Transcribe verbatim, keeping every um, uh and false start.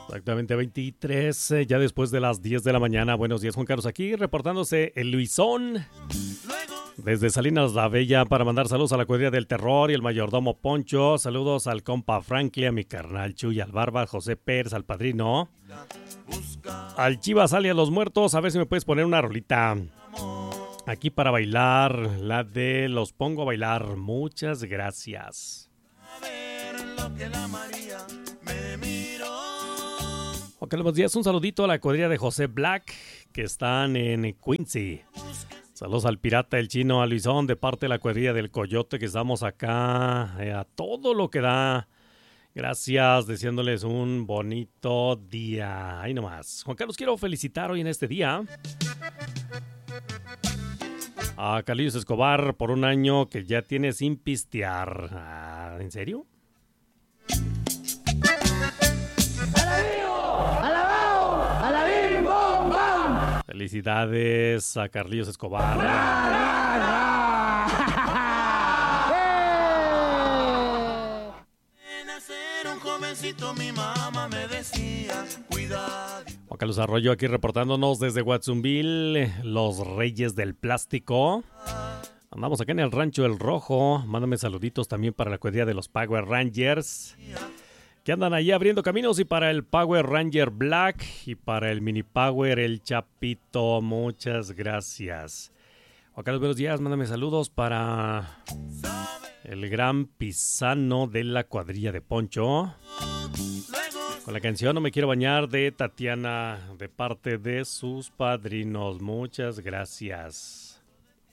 Exactamente, veintitrés, eh, ya después de las diez de la mañana. Buenos días, Juan Carlos, aquí reportándose el Luisón desde Salinas la Bella para mandar saludos a la cuadrilla del terror y el mayordomo Poncho. Saludos al compa Franklin, a mi carnal Chuy, al Barba, José Pérez, al padrino, al Chivas alias Los Muertos. A ver si me puedes poner una rolita aquí para bailar, la de Los Pongo a Bailar. Muchas gracias. A ver lo que la María me miró. Ok, buenos días, un saludito a la cuadrilla de José Black, que están en Quincy. Saludos al pirata, el chino, a Luisón, de parte de la cuadrilla del Coyote, que estamos acá eh, a todo lo que da. Gracias, deseándoles un bonito día. Ahí nomás. Juan Carlos, quiero felicitar hoy en este día a Carlitos Escobar por un año que ya tiene sin pistear. Ah, ¿en serio? Felicidades a Carlitos Escobar. Un jovencito, mi mamá me decía, cuidado. Juan Carlos Arroyo aquí reportándonos desde Watsonville, los Reyes del Plástico. Andamos acá en el Rancho El Rojo. Mándame saluditos también para la cuadrilla de los Power Rangers, que andan ahí abriendo caminos, y para el Power Ranger Black y para el Mini Power el Chapito. Muchas gracias. Juan Carlos, buenos días. Mándame saludos para el gran Pisano de la cuadrilla de Poncho, con la canción No me quiero bañar de Tatiana, de parte de sus padrinos. Muchas gracias.